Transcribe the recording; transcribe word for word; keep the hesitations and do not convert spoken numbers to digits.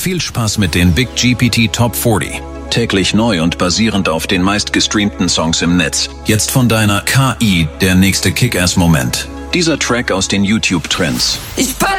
Viel Spaß mit den Big G P T Top vierzig. Täglich neu und basierend auf den meistgestreamten Songs im Netz. Jetzt von deiner K I der nächste Kick-Ass-Moment. Dieser Track aus den YouTube-Trends. Ich